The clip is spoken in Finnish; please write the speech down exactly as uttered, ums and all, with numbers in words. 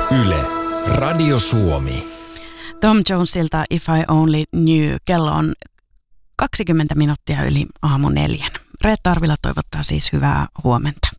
Yle, Radio Suomi. Tom Jonesilta If I Only Knew. Kello on kaksikymmentä minuuttia yli aamu neljän. Reetta Arvila toivottaa siis hyvää huomenta.